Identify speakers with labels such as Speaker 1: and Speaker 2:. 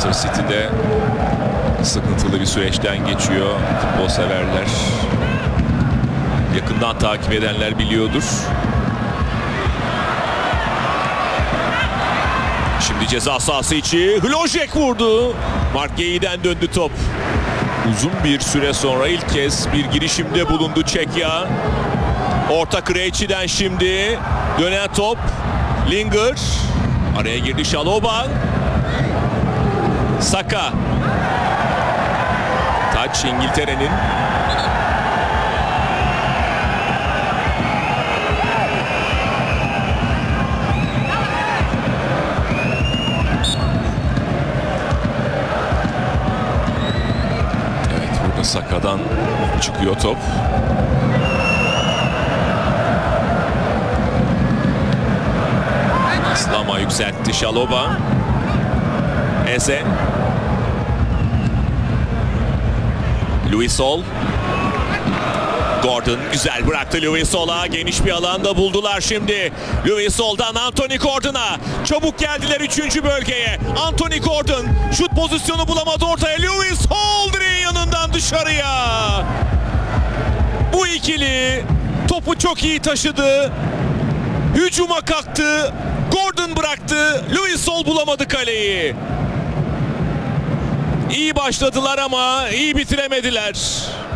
Speaker 1: Manchester City'de sıkıntılı bir süreçten geçiyor. Futbol severler, yakından takip edenler biliyordur. Şimdi ceza sahası içi Hlojek vurdu. Mark Guehi'den döndü top. Uzun bir süre sonra ilk kez bir girişimde bulundu Çekya. Orta Krejci'den şimdi dönen top. Linger. Araya girdi Şaloban. Saka. Taç İngiltere'nin. Evet, burada Saka'dan çıkıyor top. Slama yükseltti Şaloba. Eze. Luisol. Gordon güzel bıraktı Luisol'a. Geniş bir alanda buldular şimdi. Luisol'dan Anthony Gordon'a. Çabuk geldiler 3. bölgeye. Anthony Gordon şut pozisyonu bulamadı ortaya. Luisol direğin yanından dışarıya. Bu ikili topu çok iyi taşıdı. Hücuma kalktı. Gordon bıraktı. Luisol bulamadı kaleyi. İyi başladılar ama iyi bitiremediler.